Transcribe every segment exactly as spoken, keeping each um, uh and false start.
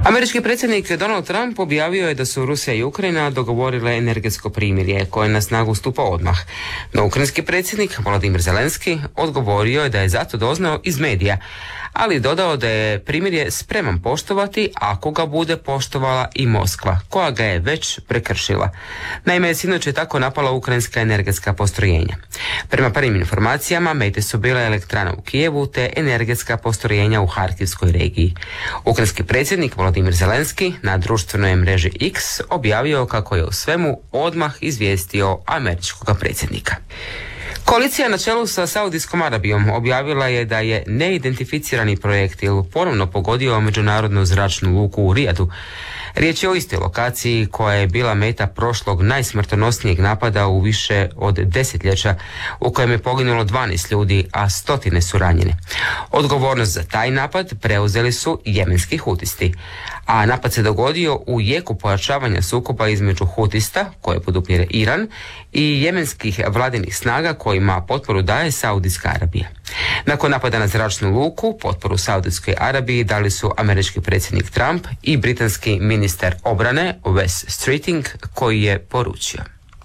Američki predsjednik Donald Trump objavio je da su Rusija i Ukrajina dogovorile energetsko primirje koje na snagu stupa odmah. No ukrajinski predsjednik Volodymyr Zelenski odgovorio je da je zato doznao iz medija, ali dodao da je primirje spreman poštovati ako ga bude poštovala i Moskva, koja ga je već prekršila. Naime, sinoć je tako napala ukrajinska energetska postrojenja. Prema prvim informacijama, mete su bile elektrana u Kijevu te energetska postrojenja u Harkivskoj regiji. Ukrajinski predsjednik Volodymyr Zelenski na društvenoj mreži X objavio kako je o svemu odmah izvijestio američkog predsjednika. Koalicija na čelu sa Saudijskom Arabijom objavila je da je neidentificirani projektil ponovno pogodio međunarodnu zračnu luku u Rijadu. Riječ je o istoj lokaciji koja je bila meta prošlog najsmrtonosnijeg napada u više od desetljeća u kojem je poginulo dvanaest ljudi, a stotine su ranjene. Odgovornost za taj napad preuzeli su jemenski hutisti, a napad se dogodio u jeku pojačavanja sukoba između hutista, koje podupire Iran, i jemenskih vladinih snaga kojima potporu daje Saudijska Arabija. Nakon napada na zračnu luku, potporu Saudijskoj Arabiji dali su američki predsjednik Trump i britanski ministar obrane Wes Streeting, koji je poručio: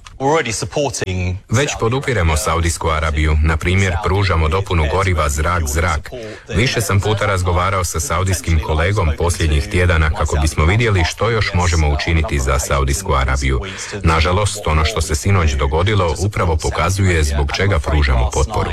Već podupiremo Saudijsku Arabiju, na primjer pružamo dopunu goriva zrak-zrak. Više sam puta razgovarao sa saudijskim kolegom posljednjih tjedana kako bismo vidjeli što još možemo učiniti za Saudijsku Arabiju. Nažalost, ono što se sinoć dogodilo upravo pokazuje zbog čega pružamo potporu.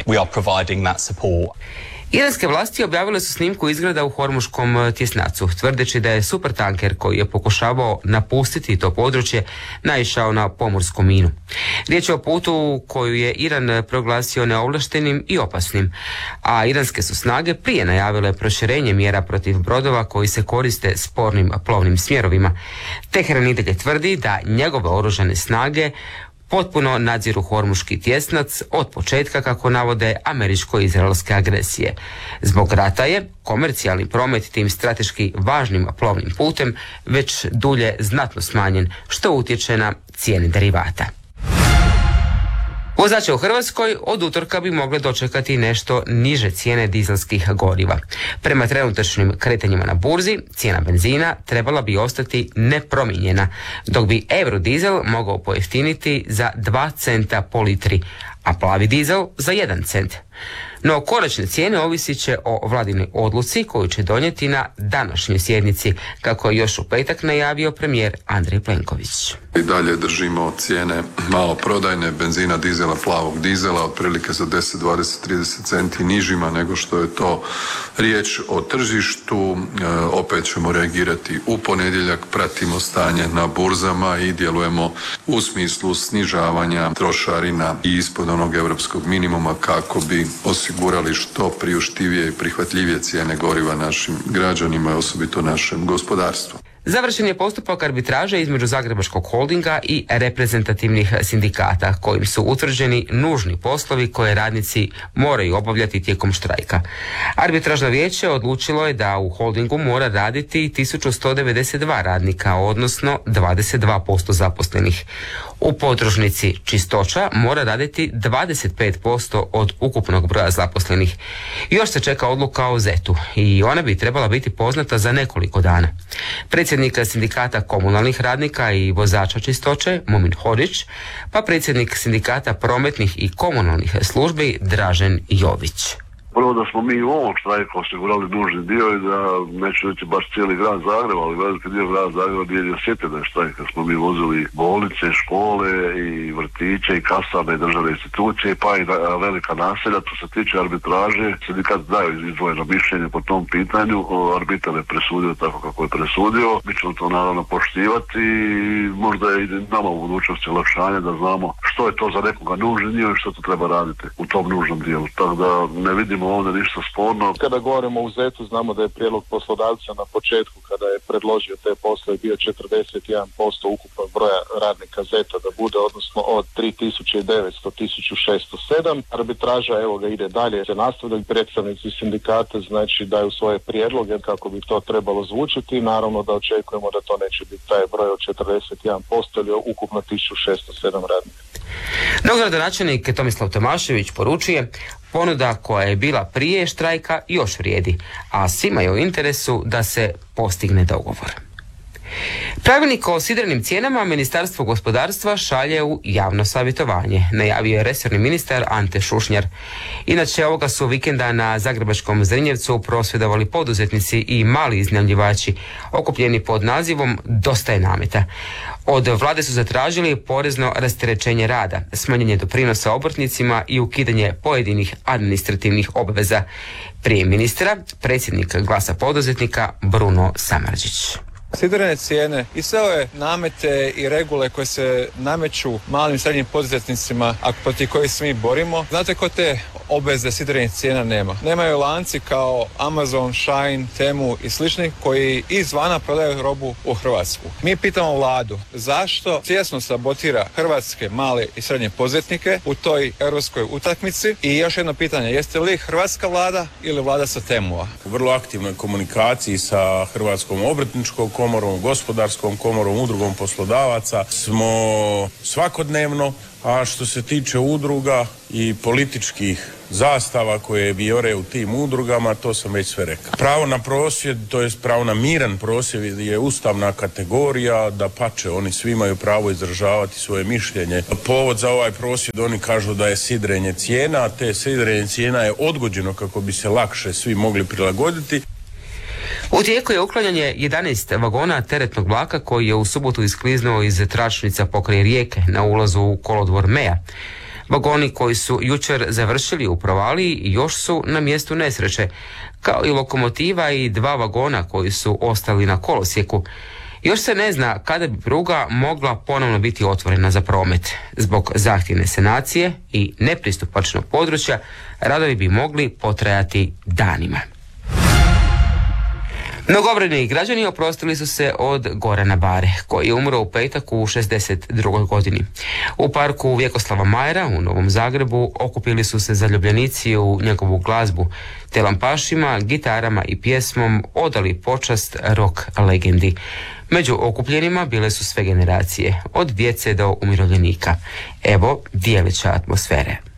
Iranske vlasti objavile su snimku izgreda u Hormuškom tjesnacu, tvrdeći da je supertanker koji je pokušavao napustiti to područje naišao na pomorsku minu. Riječ je o putu koju je Iran proglasio neovlaštenim i opasnim, a iranske su snage prije najavile proširenje mjera protiv brodova koji se koriste spornim plovnim smjerovima. Teheran i dalje tvrdi da njegove oružane snage potpuno nadziru Hormuški tjesnac od početka, kako navode, američko-izraelske agresije. Zbog rata je komercijalni promet tim strateški važnim plovnim putem već dulje znatno smanjen, što utječe na cijene derivata. Vozače u Hrvatskoj od utorka bi mogle dočekati nešto niže cijene dizelskih goriva. Prema trenutačnim kretanjima na burzi, cijena benzina trebala bi ostati nepromijenjena, dok bi eurodizel mogao pojeftiniti za dva centa po litri, a plavi dizel za jedan cent. No konačne cijene ovisit će o vladinoj odluci koju će donijeti na današnjoj sjednici, kako je još u petak najavio premijer Andrej Plenković. I dalje držimo cijene maloprodajne benzina, dizela, plavog dizela otprilike za deset, dvadeset, trideset centi nižima nego što je to riječ o tržištu. E, opet ćemo reagirati u ponedjeljak, pratimo stanje na burzama i djelujemo u smislu snižavanja trošarina i ispod onog europskog minimuma kako bi osigurali što priuštivije i prihvatljivije cijene goriva našim građanima i osobito našem gospodarstvu. Završen je postupak arbitraže između Zagrebačkog holdinga i reprezentativnih sindikata, kojim su utvrđeni nužni poslovi koje radnici moraju obavljati tijekom štrajka. Arbitražno vijeće odlučilo je da u holdingu mora raditi tisuću sto devedeset dva radnika, odnosno dvadeset dva posto zaposlenih. U podružnici Čistoća mora raditi dvadeset pet posto od ukupnog broja zaposlenih. Još se čeka odluka o zetu i ona bi trebala biti poznata za nekoliko dana. Predsjednik sindikata komunalnih radnika i vozača Čistoće Mumin Horić, pa predsjednik sindikata prometnih i komunalnih službi Dražen Jović. Prvo da smo mi u ovom štrajku osigurali nužni dio i da neću reći baš cijeli grad Zagreba, ali veliki dio grada Zagreba gdje je osjetio štrajka. Smo mi vozili bolnice, škole i vrtiće i kasarne i državne institucije, pa i velika naselja. To se tiče arbitraže, sindikat daju izdvojeno mišljenje po tom pitanju, arbitar je presudio tako kako je presudio. Mi ćemo to naravno poštivati i možda je i nama u budućnosti olakšanje da znamo što je to za nekoga nužni dio i što to treba raditi u tom nužnom dijelu. Tako da ne vidimo ovdje ništa sporno. Kada govorimo o zetu, znamo da je prijedlog poslodavca na početku, kada je predložio te poslove, bio četrdeset jedan posto ukupnog broja radnika zeta da bude, odnosno od tri tisuće devetsto do tisuću šesto sedam. Arbitraža, evo ga, ide dalje, se nastavljaju predstavnici sindikata, znači daju svoje prijedloge kako bi to trebalo zvučiti. Naravno da očekujemo da to neće biti taj broj od četrdeset jedan posto ili ukupno tisuću šesto sedam radnika. No, gradonačelnik Tomislav Tomašević poručuje: Ponuda koja je bila prije štrajka još vrijedi, a svima je u interesu da se postigne dogovor. Pravilnik o sidrenim cijenama Ministarstvo gospodarstva šalje u javno savjetovanje, najavio je resorni ministar Ante Šušnjar. Inače, ovoga su vikenda na zagrebačkom Zrinjevcu prosvjedovali poduzetnici i mali iznajmljivači, okupljeni pod nazivom Dosta je nameta. Od vlade su zatražili porezno rasterećenje rada, smanjenje doprinosa obrtnicima i ukidanje pojedinih administrativnih obveza. Prije ministra, predsjednik Glasa poduzetnika Bruno Samardžić. Sidrene cijene i sve ove namete i regule koje se nameću malim i srednjim poduzetnicima, a protiv kojih se mi borimo, znate ko te obveze sidrenih cijena nema? Nemaju lanci kao Amazon, Shine, Temu i slični koji izvana prodaju robu u Hrvatsku. Mi pitamo vladu zašto svjesno sabotira hrvatske male i srednje poduzetnike u toj europskoj utakmici. I još jedno pitanje, jeste li hrvatska vlada ili vlada sa Temua? U vrlo aktivnoj komunikaciji sa Hrvatskom obrtničkom komorom, gospodarskom komorom, udrugom poslodavaca smo svakodnevno, a što se tiče udruga i političkih zastava koje vijore u tim udrugama, to sam već sve rekao. Pravo na prosvjed, to jest pravo na miran prosvjed je ustavna kategorija, da pače, oni svi imaju pravo izražavati svoje mišljenje. Povod za ovaj prosvjed, oni kažu da je sidrenje cijena, a te sidrenje cijena je odgođeno kako bi se lakše svi mogli prilagoditi. U tijeku je uklanjanje jedanaest vagona teretnog vlaka koji je u subotu iskliznuo iz tračnica pokraj Rijeke na ulazu u kolodvor Meja. Vagoni koji su jučer završili u provaliji još su na mjestu nesreće, kao i lokomotiva i dva vagona koji su ostali na kolosijeku. Još se ne zna kada bi pruga mogla ponovno biti otvorena za promet. Zbog zahtjevne sanacije i nepristupačnog područja radovi bi mogli potrajati danima. Mnogobrojni građani oprostili su se od Gorana Bare, koji je umro u petak u šezdeset drugoj godini. U parku Vjekoslava Majera u Novom Zagrebu okupili su se zaljubljenici u njegovu glazbu, te lampašima, gitarama i pjesmom odali počast rock legendi. Među okupljenima bile su sve generacije, od djece do umirovljenika. Evo dijelića atmosfere.